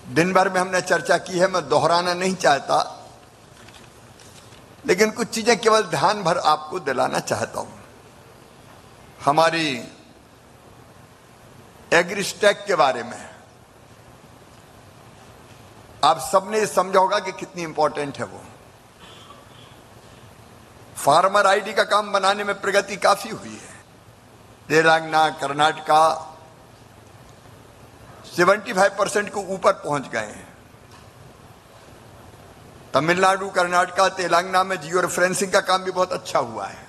दिन भर में हमने चर्चा की है, मैं दोहराना नहीं चाहता, लेकिन कुछ चीजें केवल ध्यान भर आपको दिलाना चाहता हूं। हमारी एग्रीस्टैक के बारे में आप सबने ये समझा होगा कि कितनी इंपॉर्टेंट है वो। फार्मर आईडी का काम बनाने में प्रगति काफी हुई है। तेलंगाना, कर्नाटका 75% को ऊपर पहुंच गए हैं। तमिलनाडु, कर्नाटका, तेलंगाना में जियो रेफरेंसिंग का काम भी बहुत अच्छा हुआ है।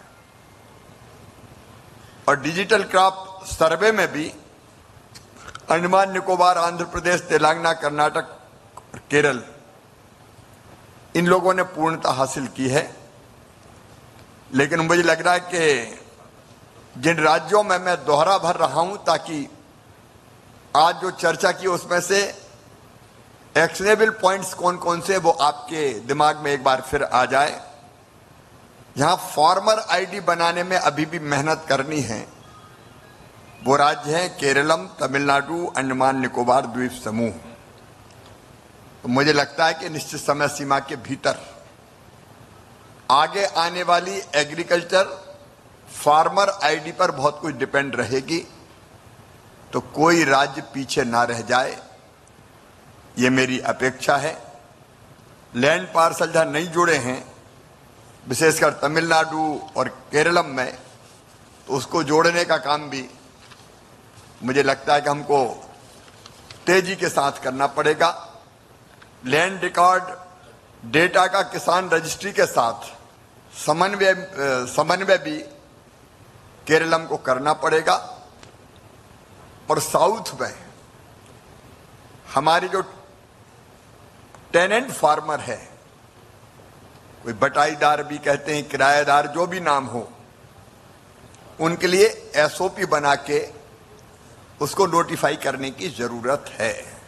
और डिजिटल क्रॉप सर्वे में भी अंडमान निकोबार, आंध्र प्रदेश, तेलंगाना, कर्नाटक, केरल, इन लोगों ने पूर्णता हासिल की है। लेकिन मुझे लग रहा है कि जिन राज्यों में मैं दोहरा भर रहा हूं, ताकि आज जो चर्चा की उसमें से एक्शनेबल पॉइंट्स कौन कौन से वो आपके दिमाग में एक बार फिर आ जाए। जहां फार्मर आईडी बनाने में अभी भी मेहनत करनी है, वो राज्य हैं केरलम, तमिलनाडु, अंडमान निकोबार द्वीप समूह। तो मुझे लगता है कि निश्चित समय सीमा के भीतर आगे आने वाली एग्रीकल्चर फार्मर आईडी पर बहुत कुछ डिपेंड रहेगी, तो कोई राज्य पीछे ना रह जाए, ये मेरी अपेक्षा है। लैंड पार्सल जहां नहीं जुड़े हैं, विशेषकर तमिलनाडु और केरलम में, तो उसको जोड़ने का काम भी मुझे लगता है कि हमको तेजी के साथ करना पड़ेगा। लैंड रिकॉर्ड डेटा का किसान रजिस्ट्री के साथ समन्वय भी केरलम को करना पड़ेगा। और साउथ में हमारी जो टेनेंट फार्मर है, कोई बटाईदार भी कहते हैं, किराएदार, जो भी नाम हो, उनके लिए एसओपी बना के उसको नोटिफाई करने की जरूरत है।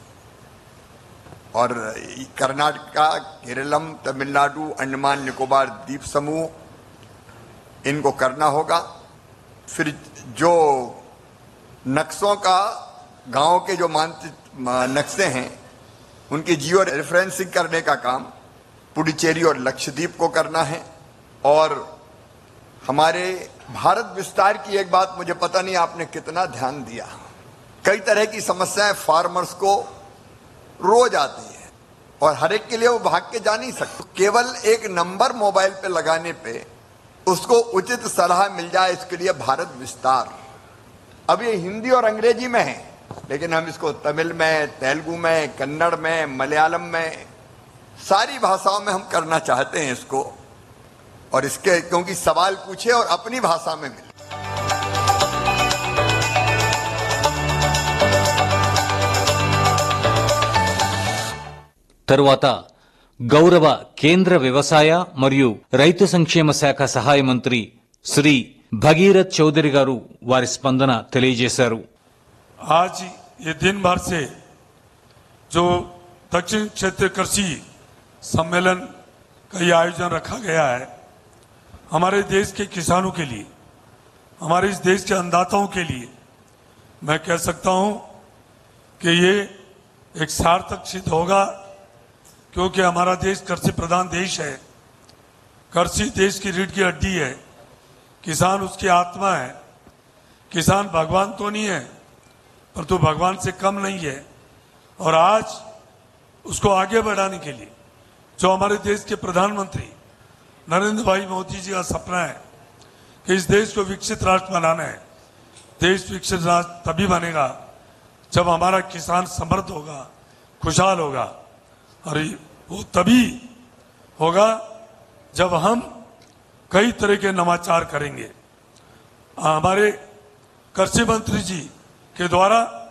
और कर्नाटका, केरलम, तमिलनाडु, अंडमान निकोबार द्वीप समूह, इनको करना होगा। फिर जो नक्शों का, गांव के जो नक्शे हैं, उनकी जियो रेफरेंसिंग करने का काम पुडुचेरी और लक्षद्वीप को करना है। और हमारे भारत विस्तार की एक बात, मुझे पता नहीं आपने कितना ध्यान दिया, कई तरह की समस्याएं फार्मर्स को रोज आती है और हर एक के लिए वो भाग के जा नहीं सकते। केवल एक नंबर मोबाइल पे लगाने पे उसको उचित सलाह मिल जाए, इसके लिए भारत विस्तार। अब ये हिंदी और अंग्रेजी में है, लेकिन हम इसको तमिल में, तेलुगु में, कन्नड़ में, मलयालम में, सारी भाषाओं में हम करना चाहते हैं इसको। और इसके क्योंकि सवाल पूछे और अपनी भाषा में मिले। తరువాత గౌరవ కేంద్ర వ్యవసాయ మరియు రైతు సంక్షేమ శాఖ సహాయ మంత్రి శ్రీ భగీరథ్ చౌదరి గారు వారి స్పందన తెలియజేశారు। आज ये दिन भर से जो दक्षिण क्षेत्र कृषि सम्मेलन का ये आयोजन रखा गया है, हमारे देश के किसानों के लिए, हमारे इस देश के अन्नदाताओं के लिए मैं कह सकता हूं कि ये एक सार्थक सिद्ध होगा, क्योंकि हमारा देश कृषि प्रधान देश है। कृषि देश की रीढ़ की हड्डी है। किसान उसकी आत्मा है। किसान भगवान तो नहीं है, परंतु भगवान से कम नहीं है। और आज उसको आगे बढ़ाने के लिए जो हमारे देश के प्रधानमंत्री नरेंद्र भाई मोदी जी का सपना है कि इस देश को विकसित राष्ट्र बनाना है। देश विकसित राष्ट्र तभी बनेगा जब हमारा किसान समृद्ध होगा, खुशहाल होगा। और वो तभी होगा जब हम कई तरह के नवाचार करेंगे। हमारे कृषि मंत्री जी के द्वारा